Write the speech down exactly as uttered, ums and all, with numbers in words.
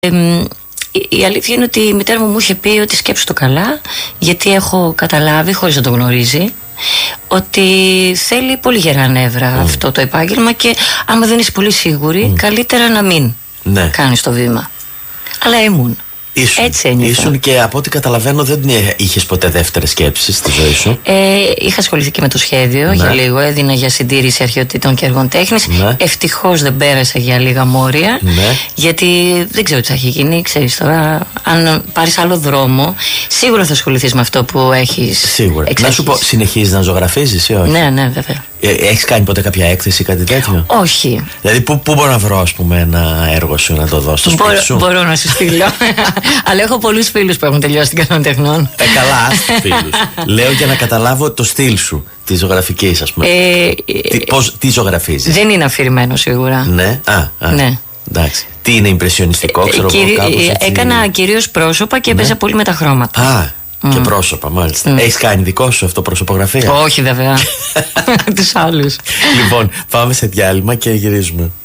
Ε, η αλήθεια είναι ότι η μητέρα μου μου είχε πει ότι σκέψου το καλά, γιατί έχω καταλάβει, χωρίς να το γνωρίζει, ότι θέλει πολύ γερά νεύρα mm. αυτό το επάγγελμα, και άμα δεν είσαι πολύ σίγουρη, mm. καλύτερα να μην ναι. κάνεις το βήμα. Αλλά ήμουν. Ήσουν, Έτσι ένιωθα. Ήσουν και από ό,τι καταλαβαίνω δεν είχες ποτέ δεύτερες σκέψεις στη ζωή σου. Ε, είχα ασχοληθεί και με το σχέδιο ναι. για λίγο. Έδινα για συντήρηση αρχαιοτήτων και έργων τέχνης. Ναι. Ευτυχώς δεν πέρασα για λίγα μόρια. Ναι. Γιατί δεν ξέρω τι θα έχει γίνει. Ξέρεις τώρα, αν πάρεις άλλο δρόμο, σίγουρα θα ασχοληθείς με αυτό που έχεις. Σίγουρα. Να σου πω, συνεχίζεις να ζωγραφίζεις ή όχι? Ναι, ναι, βέβαια. Ε, έχεις κάνει ποτέ κάποια έκθεση ή κάτι τέτοιο? Όχι. Δηλαδή, πού, πού μπορώ να βρω, ας πούμε, ένα έργο σου να το δω στο σπίτι σου? Μπορώ να σου στείλω. Αλλά έχω πολλούς φίλους που έχουν τελειώσει την καλών τεχνών. Ε, καλά, άστος φίλους. Λέω για να καταλάβω το στυλ σου, τη ζωγραφική, ας πούμε. Ε, τι, πώς, τι ζωγραφίζεις? Δεν είναι αφηρημένο σίγουρα. Ναι, α, α. Ναι. Εντάξει. Τι είναι ιμπρεσιονιστικό, ξέρω εγώ, Κυρί, κάπως έτσι. Έκανα κυρίως πρόσωπα και έπαιζα ναι. πολύ με τα χρώματα. Α, και mm. πρόσωπα, μάλιστα. Mm. Έχεις κάνει δικό σου αυτοπροσωπογραφία? Όχι, βέβαια. Τους άλλους. Λοιπόν, πάμε σε διάλειμμα και γυρίζουμε.